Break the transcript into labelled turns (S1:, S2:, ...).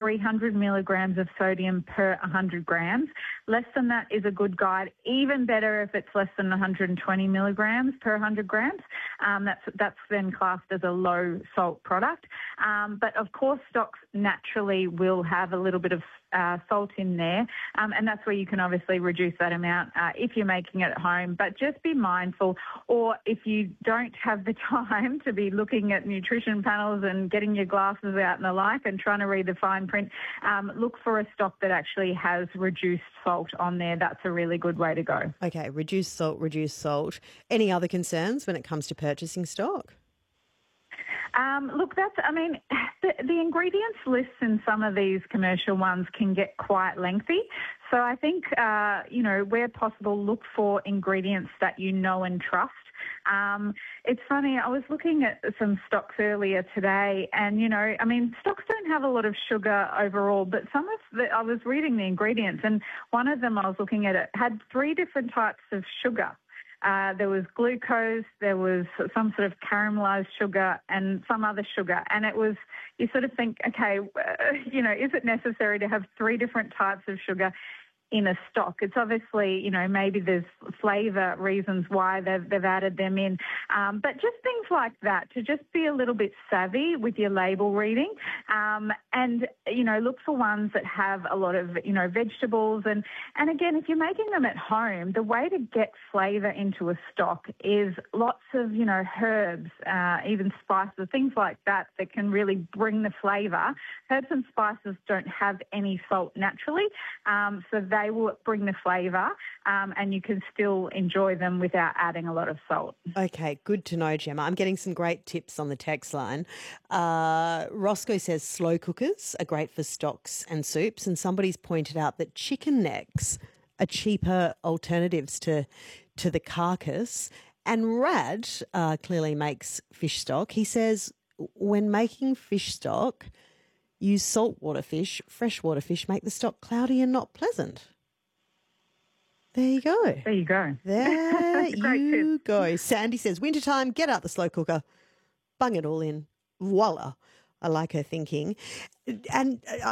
S1: 300 milligrams of sodium per 100 grams. Less than that is a good guide. Even better if it's less than 120 milligrams per 100 grams. That's then classed as a low salt product. But of course, stocks naturally will have a little bit of salt in there, and that's where you can obviously reduce that amount if you're making it at home. But just be mindful, or if you don't have the time to be looking at nutrition panels and getting your glasses out and the like and trying to read the fine print, look for a stock that actually has reduced salt on there. That's a really good way to go.
S2: Okay, reduce salt. Any other concerns when it comes to purchasing stock?
S1: Look, the ingredients lists in some of these commercial ones can get quite lengthy. So I think, where possible, look for ingredients that you know and trust. It's funny, I was looking at some stocks earlier today and, stocks don't have a lot of sugar overall, but I was reading the ingredients and one of them I was looking at it had 3 different types of sugar. There was glucose, there was some sort of caramelized sugar and some other sugar. And it was, you sort of think, okay, is it necessary to have 3 different types of sugar in a stock? It's obviously, maybe there's flavour reasons why they've added them in. But just things like that, to just be a little bit savvy with your label reading and, look for ones that have a lot of, vegetables. And again, if you're making them at home, the way to get flavour into a stock is lots of, herbs, even spices, things like that can really bring the flavour. Herbs and spices don't have any salt naturally, so they will bring the flavour and you can still enjoy them without adding a lot of salt.
S2: Okay, good to know, Gemma. I'm getting some great tips on the text line. Roscoe says slow cookers are great for stocks and soups, and somebody's pointed out that chicken necks are cheaper alternatives to the carcass. And Rad clearly makes fish stock. He says when making fish stock, use saltwater fish. Freshwater fish make the stock cloudy and not pleasant. There you go.
S1: There you go.
S2: There you go. Sandy says, wintertime, get out the slow cooker, bung it all in. Voila. I like her thinking. And